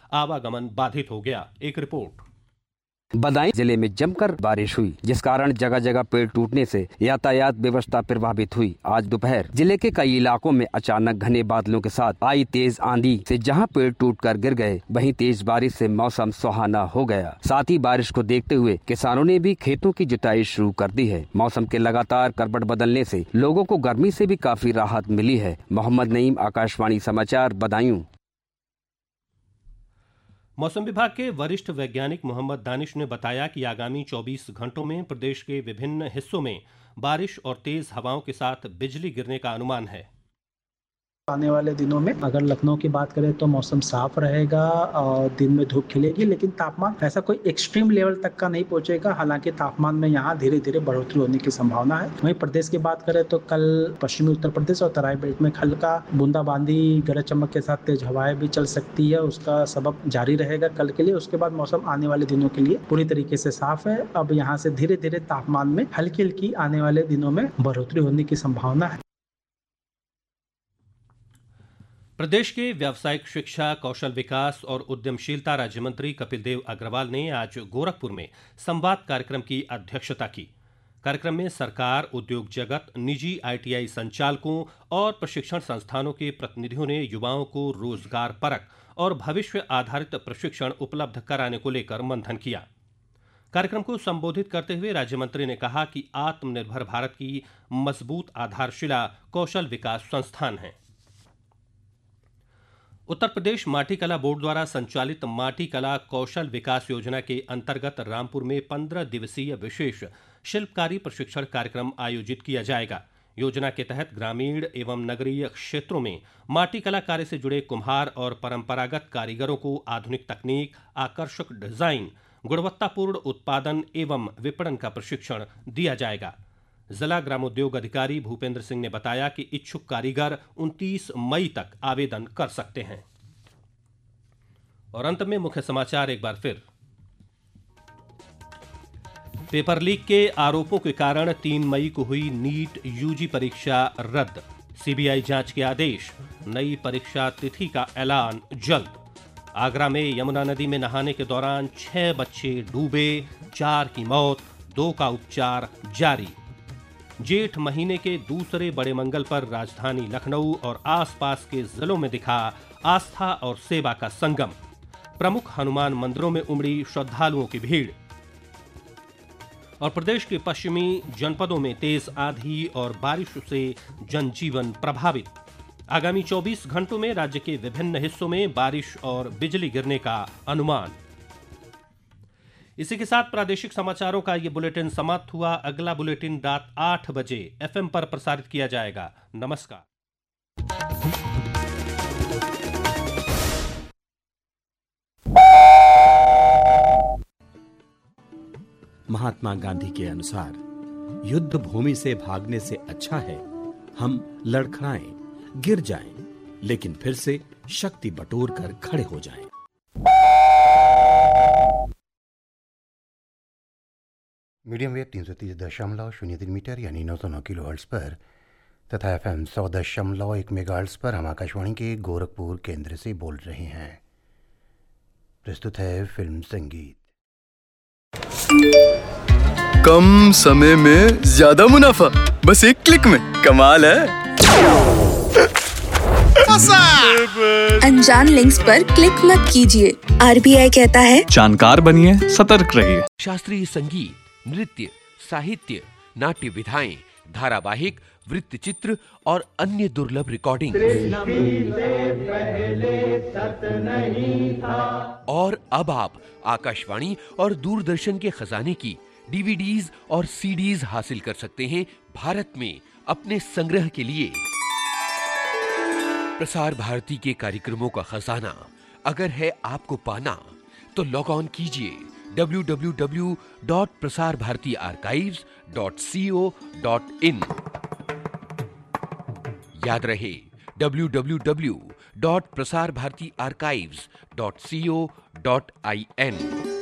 आवागमन बाधित हो गया। एक रिपोर्ट। बदायूं जिले में जमकर बारिश हुई, जिस कारण जगह जगह पेड़ टूटने से यातायात व्यवस्था प्रभावित हुई। आज दोपहर जिले के कई इलाकों में अचानक घने बादलों के साथ आई तेज आंधी से जहां पेड़ टूटकर गिर गए, वहीं तेज बारिश से मौसम सुहाना हो गया। साथ ही बारिश को देखते हुए किसानों ने भी खेतों की जुताई शुरू कर दी है। मौसम के लगातार करवट बदलने से लोगों को गर्मी से भी काफी राहत मिली है। मोहम्मद नईम, आकाशवाणी समाचार, बदायूं। मौसम विभाग के वरिष्ठ वैज्ञानिक मोहम्मद दानिश ने बताया कि आगामी 24 घंटों में प्रदेश के विभिन्न हिस्सों में बारिश और तेज हवाओं के साथ बिजली गिरने का अनुमान है। आने वाले दिनों में अगर लखनऊ की बात करें तो मौसम साफ रहेगा और दिन में धूप खिलेगी, लेकिन तापमान ऐसा कोई एक्सट्रीम लेवल तक का नहीं पहुंचेगा। हालांकि तापमान में यहाँ धीरे धीरे बढ़ोतरी होने की संभावना है। वहीं प्रदेश की बात करें तो कल पश्चिमी उत्तर प्रदेश और तराई बेल्ट में हल्का बूंदाबांदी, गरज चमक के साथ तेज हवाएं भी चल सकती है। उसका सबब जारी रहेगा कल के लिए। उसके बाद मौसम आने वाले दिनों के लिए पूरी तरीके से साफ है। अब यहाँ से धीरे धीरे तापमान में हल्की हल्की आने वाले दिनों में बढ़ोतरी होने की संभावना है। प्रदेश के व्यावसायिक शिक्षा, कौशल विकास और उद्यमशीलता राज्य मंत्री कपिल देव अग्रवाल ने आज गोरखपुर में संवाद कार्यक्रम की अध्यक्षता की। कार्यक्रम में सरकार, उद्योग जगत, निजी ITI संचालकों और प्रशिक्षण संस्थानों के प्रतिनिधियों ने युवाओं को रोजगार परक और भविष्य आधारित प्रशिक्षण उपलब्ध कराने को लेकर मंथन किया। कार्यक्रम को संबोधित करते हुए राज्य मंत्री ने कहा कि आत्मनिर्भर भारत की मजबूत आधारशिला कौशल विकास संस्थान है। उत्तर प्रदेश माटी कला बोर्ड द्वारा संचालित माटी कला कौशल विकास योजना के अंतर्गत रामपुर में 15 दिवसीय विशेष शिल्पकारी प्रशिक्षण कार्यक्रम आयोजित किया जाएगा। योजना के तहत ग्रामीण एवं नगरीय क्षेत्रों में माटी कला कार्य से जुड़े कुम्हार और परंपरागत कारीगरों को आधुनिक तकनीक, आकर्षक डिजाइन, गुणवत्तापूर्ण उत्पादन एवं विपणन का प्रशिक्षण दिया जाएगा। जिला ग्रामोद्योग अधिकारी भूपेंद्र सिंह ने बताया कि इच्छुक कारीगर 29 मई तक आवेदन कर सकते हैं। और अंत में मुख्य समाचार एक बार फिर। पेपर लीक के आरोपों के कारण 3 मई को हुई नीट UG परीक्षा रद्द। CBI जांच के आदेश। नई परीक्षा तिथि का ऐलान जल्द। आगरा में यमुना नदी में नहाने के दौरान 6 बच्चे डूबे, 4 की मौत, 2 का उपचार जारी। जेठ महीने के दूसरे बड़े मंगल पर राजधानी लखनऊ और आसपास के जिलों में दिखा आस्था और सेवा का संगम। प्रमुख हनुमान मंदिरों में उमड़ी श्रद्धालुओं की भीड़। और प्रदेश के पश्चिमी जनपदों में तेज आंधी और बारिश से जनजीवन प्रभावित। आगामी 24 घंटों में राज्य के विभिन्न हिस्सों में बारिश और बिजली गिरने का अनुमान। इसी के साथ प्रादेशिक समाचारों का ये बुलेटिन समाप्त हुआ। अगला बुलेटिन रात 8 बजे FM पर प्रसारित किया जाएगा। नमस्कार। महात्मा गांधी के अनुसार युद्ध भूमि से भागने से अच्छा है हम लड़खड़ाएं, गिर जाएं, लेकिन फिर से शक्ति बटोर कर खड़े हो जाएं। मीडियम वेव 330.03 मीटर यानी 909 किलोहर्ट्ज पर तथा FM 100.1 मेगाहर्ट्ज पर हम आकाशवाणी के गोरखपुर केंद्र से बोल रहे हैं। प्रस्तुत है फिल्म संगीत। कम समय में ज्यादा मुनाफा, बस एक क्लिक में, कमाल है। अनजान लिंक्स पर क्लिक मत कीजिए। RBI कहता है जानकार बनिए, सतर्क रहिए। शास्त्रीय संगीत, नृत्य, साहित्य, नाट्य विधाएं, धारावाहिक, वृत्तचित्र और अन्य दुर्लभ रिकॉर्डिंग। और अब आप आकाशवाणी और दूरदर्शन के खजाने की DVDs और CDs हासिल कर सकते हैं भारत में अपने संग्रह के लिए। प्रसार भारती के कार्यक्रमों का खजाना अगर है आपको पाना तो लॉग ऑन कीजिए www.prasarbhartiarchives.co.in। याद रहे www.prasarbhartiarchives.co.in।